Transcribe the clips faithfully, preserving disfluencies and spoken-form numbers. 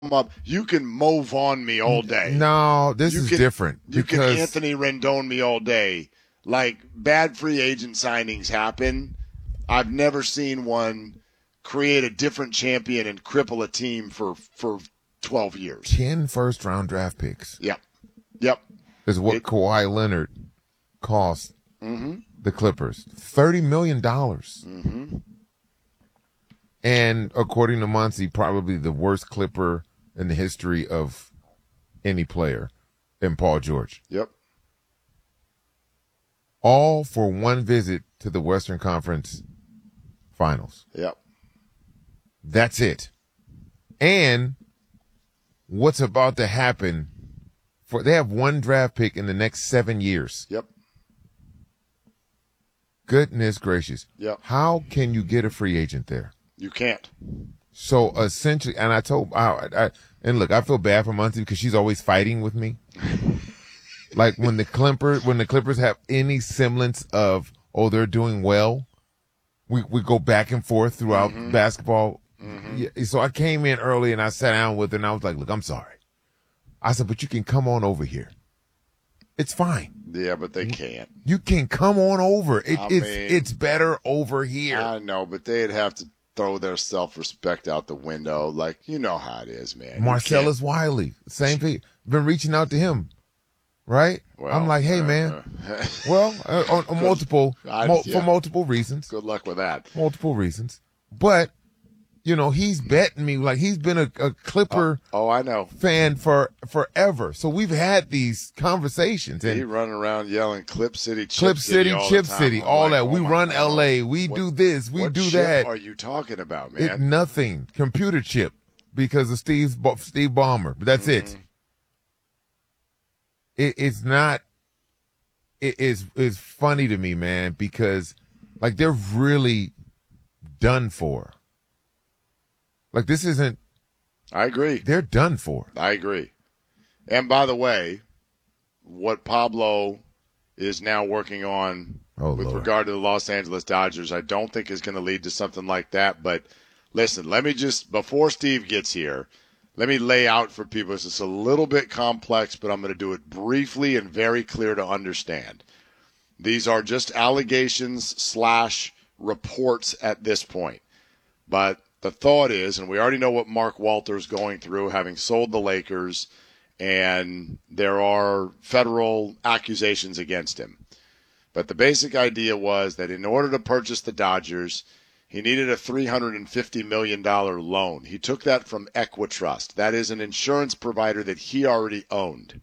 up, you can Mo Vaughn me all day. No, this you is can, different. You because... can Anthony Rendon me all day. Like, bad free agent signings happen. I've never seen one create a different champion and cripple a team for, for twelve years. Ten first-round draft picks. Yep. Yep. Is what it, Kawhi Leonard cost mm-hmm. the Clippers. thirty million dollars. Mm-hmm. And according to Muncie, probably the worst Clipper in the history of any player in Paul George. Yep. All for one visit to the Western Conference Finals. Yep. That's it. And what's about to happen for they have one draft pick in the next seven years. Yep. Goodness gracious. Yep. How can you get a free agent there? You can't. So essentially, and I told, I, I, and look, I feel bad for Muncie because she's always fighting with me. Like when the Clippers, when the Clippers have any semblance of, oh, they're doing well, we we go back and forth throughout mm-hmm. basketball. Mm-hmm. Yeah, so I came in early and I sat down with her and I was like, look, I'm sorry. I said, but you can come on over here. It's fine. Yeah, but they can't. You can come on over. It, I it's mean, it's better over here. I know, but they'd have to throw their self-respect out the window. Like, you know how it is, man. Marcellus Wiley, same thing. Been reaching out to him, right? Well, I'm like, hey, uh, man. Uh, well, uh, on, on multiple, I, mo- yeah. for multiple reasons. Good luck with that. Multiple reasons. But, you know, he's betting me. Like, he's been a, a Clipper oh, oh, I know. fan for forever. So we've had these conversations. And he running around yelling Clip City, Chip Clip City, City, Chip City, all like, that. Oh we run God. L A. We what, do this. We what do chip that. What are you talking about, man? It, nothing. Computer chip because of Steve, Steve Ballmer. But that's mm-hmm. it. It, it's not, it is, it's funny to me, man, because like they're really done for. Like this isn't. I agree. They're done for. I agree. And by the way, what Pablo is now working on oh, with Lord. regard to the Los Angeles Dodgers, I don't think is going to lead to something like that. But listen, let me just, before Steve gets here, let me lay out for people. It's a little bit complex, but I'm going to do it briefly and very clear to understand. These are just allegations slash reports at this point. But the thought is, and we already know what Mark Walter's going through, having sold the Lakers, and there are federal accusations against him. But the basic idea was that in order to purchase the Dodgers, he needed a three hundred fifty million dollars loan. He took that from Equitrust. That is an insurance provider that he already owned.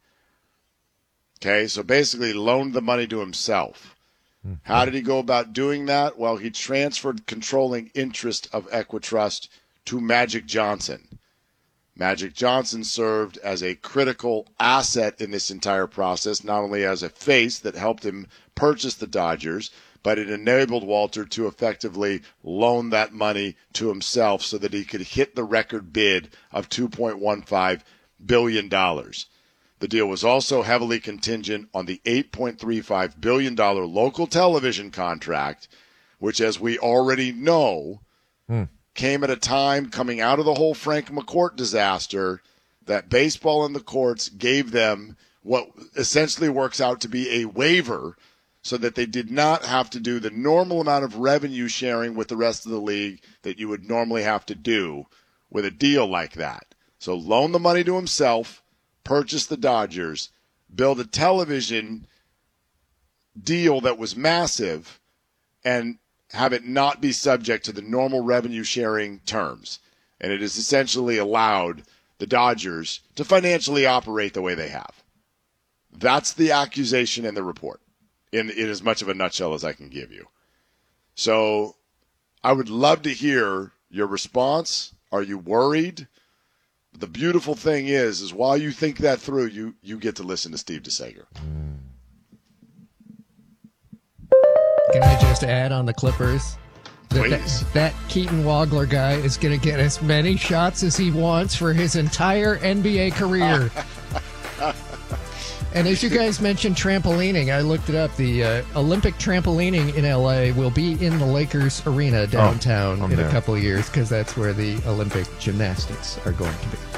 Okay, so basically loaned the money to himself. Mm-hmm. How did he go about doing that? Well, he transferred controlling interest of Equitrust to Magic Johnson. Magic Johnson served as a critical asset in this entire process, not only as a face that helped him purchase the Dodgers, but it enabled Walter to effectively loan that money to himself so that he could hit the record bid of two point one five billion dollars. The deal was also heavily contingent on the eight point three five billion dollars local television contract, which, as we already know, hmm. came at a time coming out of the whole Frank McCourt disaster that baseball in the courts gave them what essentially works out to be a waiver so that they did not have to do the normal amount of revenue sharing with the rest of the league that you would normally have to do with a deal like that. So loan the money to himself, purchase the Dodgers, build a television deal that was massive, and have it not be subject to the normal revenue sharing terms. And it has essentially allowed the Dodgers to financially operate the way they have. That's the accusation in the report, in, in as much of a nutshell as I can give you. So I would love to hear your response. Are you worried? The beautiful thing is, is while you think that through, you, you get to listen to Steve DeSager. Can I just add on the Clippers? That, Please. That, that Keaton Wagler guy is going to get as many shots as he wants for his entire N B A career. And as you guys mentioned trampolining, I looked it up. The uh, Olympic trampolining in L A will be in the Lakers arena downtown oh, in there. a couple of years because that's where the Olympic gymnastics are going to be.